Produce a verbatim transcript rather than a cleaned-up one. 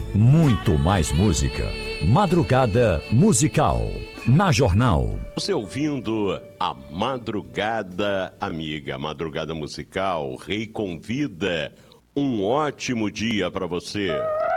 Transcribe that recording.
Muito mais música. Madrugada Musical. Na Jornal. Você ouvindo a Madrugada Amiga, Madrugada Musical, Rei convida. Um ótimo dia para você.